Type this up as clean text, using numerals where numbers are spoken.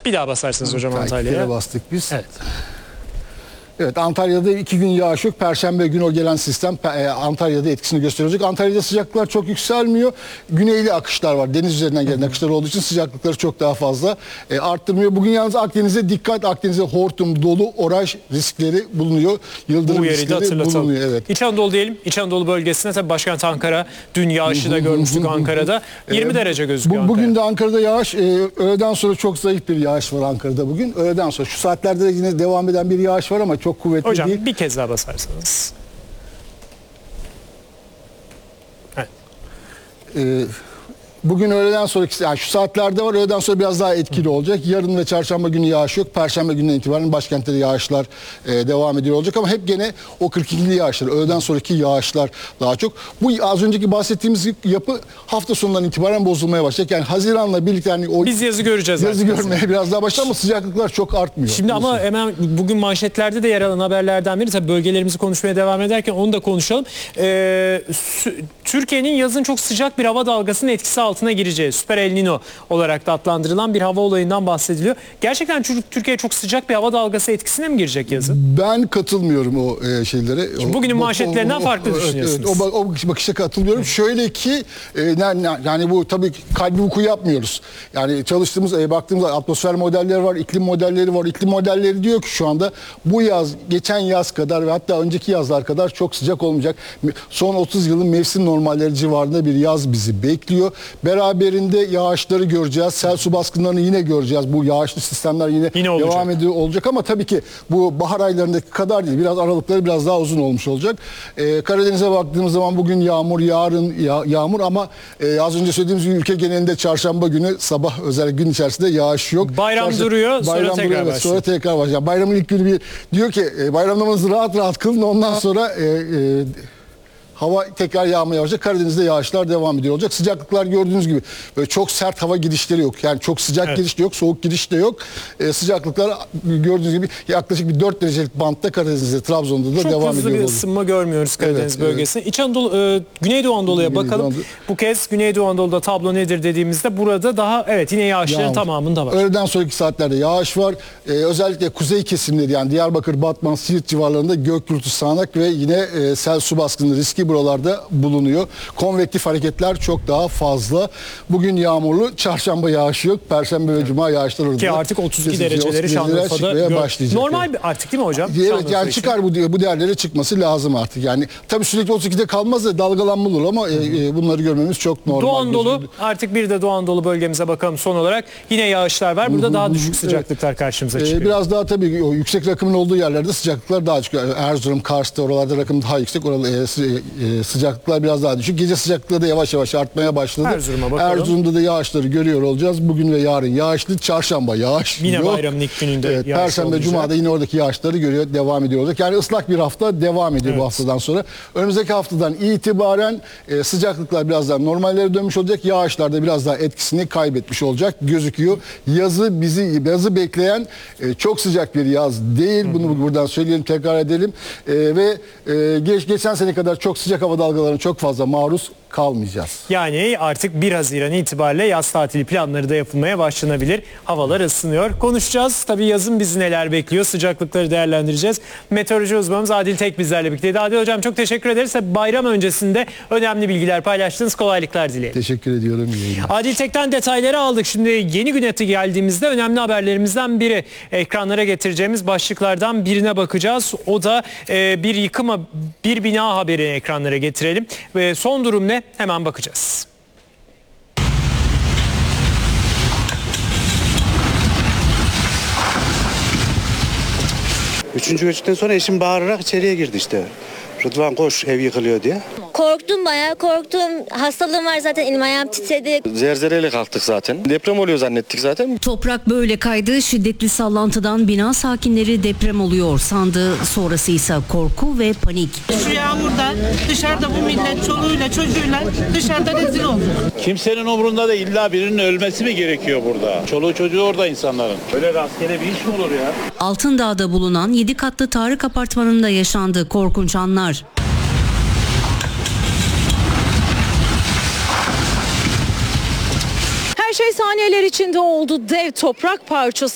Bir daha basarsınız hocam İki Antalya'ya. kere bastık biz. Evet. Evet, Antalya'da 2 gün yağış yok. Perşembe günü o gelen sistem Antalya'da etkisini gösterecek. Antalya'da sıcaklıklar çok yükselmiyor. Güneyli akışlar var. Deniz üzerinden gelen akışlar olduğu için sıcaklıkları çok daha fazla arttırmıyor. Bugün yalnız Akdeniz'e dikkat. Akdeniz'e hortum, dolu, oraj riskleri bulunuyor. Yıldırım Bu yeri de riskleri hatırlatalım. bulunuyor. Evet. İç Anadolu diyelim. İç Anadolu bölgesinde tabii başkent Ankara. Dün yağışı da görmüştük Ankara'da. 20 derece gözüküyor Ankara. Bugün de Ankara'da yağış. Öğleden sonra çok zayıf bir yağış var Ankara'da bugün. Öğleden sonra. Şu saatlerde de yine devam eden bir yağış var ama çok kuvvetli Hocam değil. bir kez daha basarsanız. Evet. Bugün öğleden sonraki, yani şu saatlerde var, öğleden sonra biraz daha etkili olacak. Yarın ve çarşamba günü yağış yok. Perşembe gününden itibaren başkentte de yağışlar devam ediyor olacak ama hep gene o 42'li yağışlar, öğleden sonraki yağışlar daha çok. Bu az önceki bahsettiğimiz yapı hafta sonundan itibaren bozulmaya başlayacak. Yani Haziran'la birlikte hani o Biz yazı göreceğiz. yazı artık. görmeye biraz daha başlar ama sıcaklıklar çok artmıyor. Şimdi ama hemen bugün manşetlerde de yer alan haberlerden biri, tabii bölgelerimizi konuşmaya devam ederken onu da konuşalım. Türkiye'nin yazın çok sıcak bir hava dalgasının etkisi altına gireceği, Süper El Nino olarak da adlandırılan bir hava olayından bahsediliyor. Gerçekten Türkiye çok sıcak bir hava dalgası etkisine mi girecek yazın? Ben katılmıyorum o şeylere. Şimdi bugünün manşetlerinden farklı düşünüyorsunuz. Evet, o bakışa katılıyorum. Şöyle ki yani bu tabii kalbi vuku yapmıyoruz. Yani çalıştığımız, baktığımız atmosfer modelleri var, iklim modelleri var. İklim modelleri diyor ki şu anda bu yaz geçen yaz kadar ve hatta önceki yazlar kadar çok sıcak olmayacak. Son 30 yılın mevsim normalleri civarında bir yaz bizi bekliyor. Beraberinde yağışları göreceğiz. Sel su baskınlarını yine göreceğiz. Bu yağışlı sistemler yine devam ediyor olacak ama tabii ki bu bahar aylarındaki kadar değil. Biraz aralıkları biraz daha uzun olmuş olacak. Karadeniz'e baktığımız zaman bugün yağmur, yarın yağmur ama az önce söylediğimiz gibi ülke genelinde çarşamba günü sabah özellikle gün içerisinde yağış yok. Bayram duruyor, sonra tekrar başlıyor. Sonra tekrar başlıyor. Bayramın ilk günü diyor ki bayram namazınızı rahat rahat kılın, ondan sonra hava tekrar yağmaya başlayacak. Karadeniz'de yağışlar devam ediyor olacak. Sıcaklıklar gördüğünüz gibi böyle çok sert hava girişleri yok. Yani çok sıcak giriş de yok, soğuk giriş de yok. Sıcaklıklar gördüğünüz gibi yaklaşık bir 4 derecelik bantta Karadeniz'de, Trabzon'da da çok devam ediyor. Çok hızlı bir ısınma görmüyoruz Karadeniz bölgesinde. Evet. İç Anadolu, Güneydoğu Anadolu'ya bakalım. Bu kez Güneydoğu Anadolu'da tablo nedir dediğimizde burada daha yine yağışların tamamında var. Öğleden sonraki saatlerde yağış var. Özellikle kuzey kesimleri yani Diyarbakır, Batman, Siirt civarlarında gök gürültüsü, sağanak ve yine sel su baskını riski buralarda bulunuyor. Konvektif hareketler çok daha fazla. Bugün yağmurlu, çarşamba yağışı yok. Perşembe ve cuma yağışlar orada. Ki artık 32 dereceleri Şanlıurfa'da başlayacak. Normal artık değil mi hocam? Evet, yani çıkar bu değerlere çıkması lazım artık. Yani tabii sürekli 32'de kalmaz da dalgalanma olur ama bunları görmemiz çok normal. Doğu Anadolu, artık bir de Doğu Anadolu bölgemize bakalım son olarak. Yine yağışlar var. Burada daha düşük sıcaklıklar karşımıza çıkıyor. Biraz daha tabii o yüksek rakımın olduğu yerlerde sıcaklıklar daha çıkıyor. Erzurum, Kars'ta oralarda rakım daha yüksek. Sıcaklıklar biraz daha düşük. Gece sıcaklıkları da yavaş yavaş artmaya başladı. Erzurum'da da yağışları görüyor olacağız. Bugün ve yarın yağışlı. Çarşamba yağış yine yok. Bayramın ilk gününde yağış Perşembe, olacak. Cuma'da yine oradaki yağışları devam ediyor olacak. Yani ıslak bir hafta devam ediyor bu haftadan sonra. Önümüzdeki haftadan itibaren sıcaklıklar biraz daha normallere dönmüş olacak. Yağışlar da biraz daha etkisini kaybetmiş olacak gözüküyor. Yazı bekleyen çok sıcak bir yaz değil. Bunu buradan söyleyelim, tekrar edelim. Ve geçen sene kadar çok sıcak hava dalgalarına çok fazla maruz kalmayacağız. Yani artık 1 Haziran itibariyle yaz tatili planları da yapılmaya başlanabilir. Havalar ısınıyor. Konuşacağız. Tabii yazın bizi neler bekliyor? Sıcaklıkları değerlendireceğiz. Meteoroloji uzmanımız Adil Tek bizlerle birlikteydi. Adil Hocam çok teşekkür ederiz. Bayram öncesinde önemli bilgiler paylaştınız. Kolaylıklar dileyelim. Teşekkür ediyorum. Adil Tek'ten detayları aldık. Şimdi yeni güne geldiğimizde önemli haberlerimizden biri. Ekranlara getireceğimiz başlıklardan birine bakacağız. O da bir bina haberini ekranlara getirelim. Ve son durum ne? Hemen bakacağız. Üçüncü göçten sonra eşim bağırarak içeriye girdi işte. Rıdvan koş, ev yıkılıyor diye. Korktum, bayağı korktum. Hastalığım var zaten, elim ayağım titredi. Zerzereyle kalktık zaten. Deprem oluyor zannettik zaten. Toprak böyle kaydı. Şiddetli sallantıdan bina sakinleri deprem oluyor sandı. Sonrası ise korku ve panik. Şu yağmurda dışarıda bu millet çoluğuyla çocuğuyla dışarıda rezil oldu. Kimsenin umurunda da illa birinin ölmesi mi gerekiyor burada? Çoluğu çocuğu orada insanların. Böyle rastgele bir iş mi olur ya? Altındağ'da bulunan 7 katlı Tarık Apartmanı'nda yaşandı korkunç anlar. Her şey saniyeler içinde oldu. Dev toprak parçası